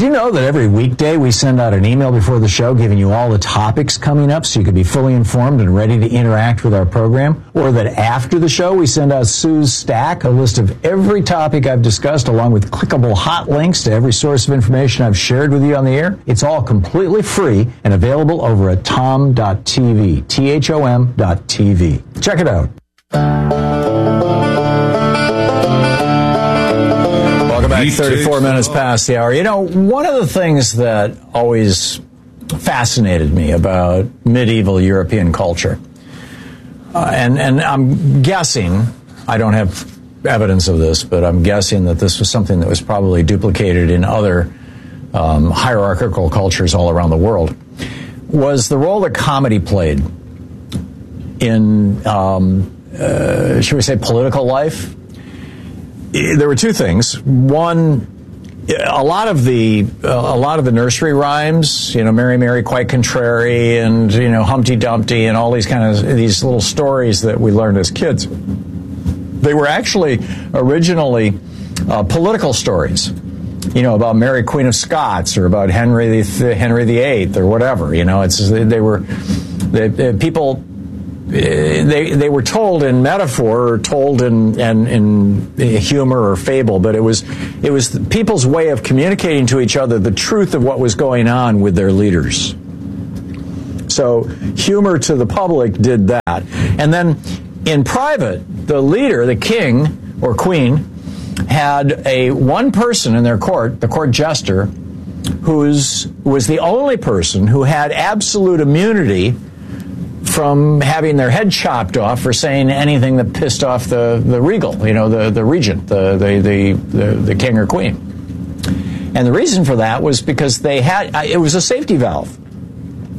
you know that every weekday we send out an email before the show giving you all the topics coming up so you can be fully informed and ready to interact with our program? Or that after the show we send out Sue's Stack, a list of every topic I've discussed along with clickable hot links to every source of information I've shared with you on the air? It's all completely free and available over at tom.tv, THOM.tv. Check it out. Welcome back. 34 minutes past the hour. You know, one of the things that always fascinated me about medieval European culture, and I'm guessing, I don't have evidence of this, but I'm guessing that this was something that was probably duplicated in other hierarchical cultures all around the world, was the role that comedy played in, should we say, political life. There were two things. One, a lot of the nursery rhymes, you know, Mary, Mary, quite contrary, and, you know, Humpty Dumpty, and all these these little stories that we learned as kids. They were actually originally political stories, you know, about Mary, Queen of Scots, or about Henry VIII, or whatever. You know, people. They were told in metaphor, or told in humor or fable, but it was people's way of communicating to each other the truth of what was going on with their leaders. So humor to the public did that. And then in private, the leader, the king or queen, had one person in their court, the court jester, who was the only person who had absolute immunity from having their head chopped off for saying anything that pissed off the regal, you know, the regent, the king or queen. And the reason for that was because it was a safety valve.